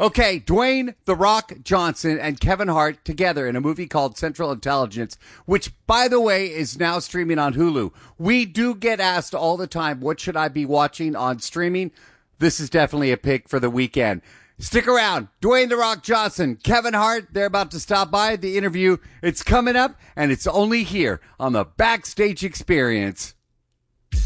Okay, Dwayne "The Rock" Johnson and Kevin Hart together in a movie called Central Intelligence, which, by the way, is now streaming on Hulu. We do get asked all the time, what should I be watching on streaming? This is definitely a pick for the weekend. Stick around. Dwayne "The Rock" Johnson, Kevin Hart, they're about to stop by. The interview, it's coming up, and it's only here on the Backstage Experience.